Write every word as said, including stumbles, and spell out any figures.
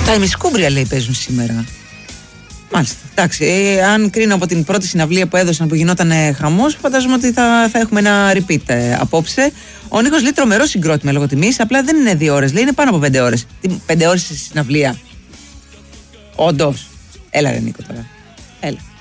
Τα ημισκούμπρια λέει παίζουν σήμερα. Μάλιστα. Εντάξει, ε, αν κρίνω από την πρώτη συναυλία που έδωσαν που γινόταν ε, χαμός, φαντάζομαι ότι θα, θα έχουμε ένα repeat ε, απόψε. Ο Νίκος λέει τρομερό συγκρότημα λόγω τιμής, απλά δεν είναι δύο ώρες, λέει είναι πάνω από πέντε ώρες. Τι, πέντε ώρες στη συναυλία. Όντως. Έλα ρε Νίκο τώρα. Έλα.